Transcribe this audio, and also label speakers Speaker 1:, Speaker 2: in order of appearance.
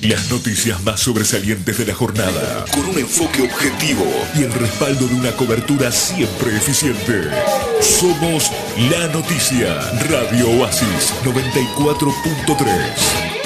Speaker 1: Las noticias más sobresalientes de la jornada, con un enfoque objetivo y el respaldo de una cobertura siempre eficiente. Somos La Noticia, Radio Oasis 94.3.